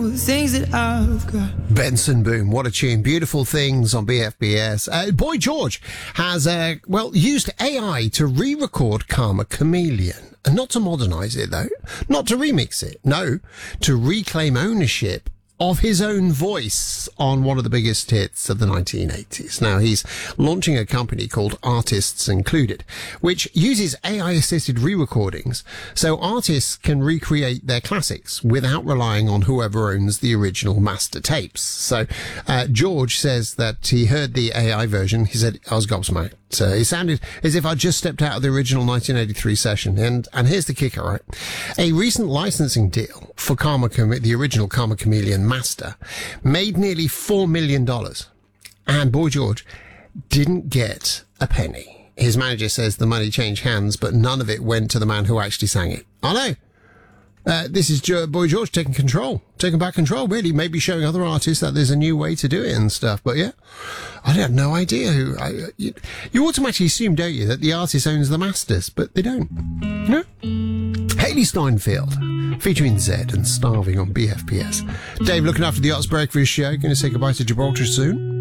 beautiful things that I've got. Benson Boone, what a tune. Beautiful Things on BFBS. Boy George has, used AI to re-record Karma Chameleon. And not to modernise it, though. Not to remix it. No, to reclaim ownership of his own voice on one of the biggest hits of the 1980s. Now, he's launching a company called Artists Included, which uses AI-assisted re-recordings so artists can recreate their classics without relying on whoever owns the original master tapes. So, George says that he heard the AI version. He said, I was gobsmacked. It sounded as if I just stepped out of the original 1983 session. And here's the kicker, right? A recent licensing deal for the original Karma Chameleon master made nearly $4 million. And Boy George didn't get a penny. His manager says the money changed hands, but none of it went to the man who actually sang it. I know. This is Boy George taking back control, really, maybe showing other artists that there's a new way to do it and stuff. But yeah, I have no idea you automatically assume, don't you, that the artist owns the masters, but they don't. No? Hayley Steinfeld, featuring Zed and Starving on BFPS. Dave looking after the Arts Breakfast Show. Going to say goodbye to Gibraltar soon.